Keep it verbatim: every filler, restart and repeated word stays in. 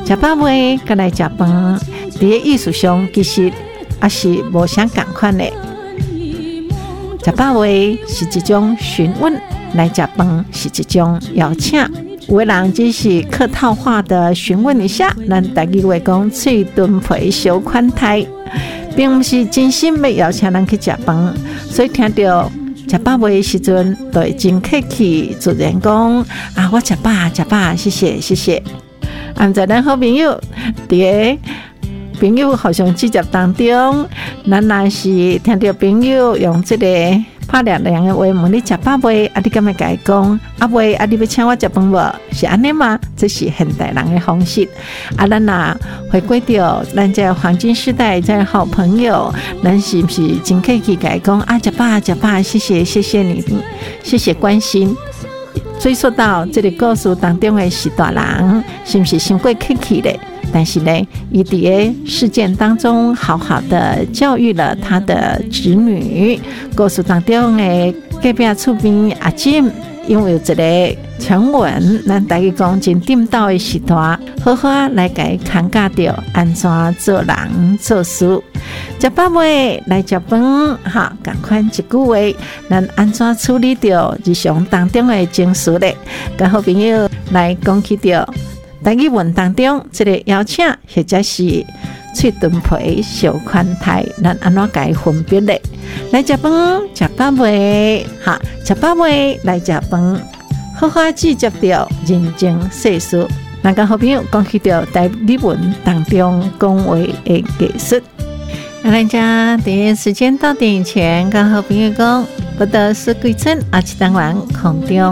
食饱未，再来食饭，伫个艺术上其实也是无相共款的。食饱未是一种询问，来食饭是一种邀请。有的人只是客套化的询问一下，咱台语话讲嘴敦皮小款待，并不是真心要邀请人去食饭，所以听到食饱未的时阵，就会真客气，自然讲啊，我食饱食饱，谢谢谢谢。啊，毋知咱好朋友伫个朋友互相之接当中，咱若是听到朋友用即个拍亮亮的话问你食饱未？啊，你敢会甲伊讲啊未？啊，你要请我食饭无？是安尼吗？这是现代人的方式。啊，咱若回归到咱这黄金时代，这好朋友，咱是不是真客气甲伊讲啊？食饱食饱，谢谢谢谢你，谢谢关心。追溯到这个故事当中的是大人，是不是伤过客气的？但是呢，伊伫个事件当中好好的教育了他的子女。故事当中的隔壁厝边阿金，因为有一个传闻，咱台语讲真顶道的时段，好好来甲伊看教着安怎做人做事。食饱未？来食饭，哈，共款一句话，咱安怎处理着日常当中的情绪咧？跟好朋友来讲起着。台语文当中，这个邀请或者是脆炖皮小款待，咱安怎甲伊分别咧？来食饭，食饱未？哈，食饱未？来食饭，好好记接着人情世事。咱甲好朋友讲起着台语文当中讲话的艺术。咱家伫时间到点以前，跟好朋友讲，不得是归村，而是当晚空中。